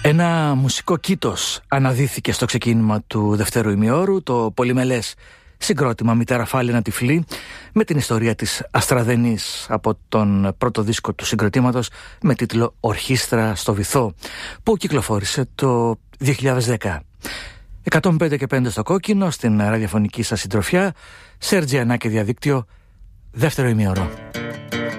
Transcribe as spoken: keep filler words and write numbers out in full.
Ένα μουσικό κήτος αναδύθηκε στο ξεκίνημα του δευτέρου ημιώρου, το πολυμελές συγκρότημα Μητέρα Φάλαινα Τυφλή, με την ιστορία της Αστραδενής από τον πρώτο δίσκο του συγκροτήματος με τίτλο «Ορχήστρα στο Βυθό», που κυκλοφόρησε το δύο χιλιάδες δέκα. εκατόν πέντε και πέντε στο κόκκινο, στην ραδιοφωνική σας συντροφιά, Σέρτζι Ανά και διαδίκτυο, δεύτερο ημιώρο.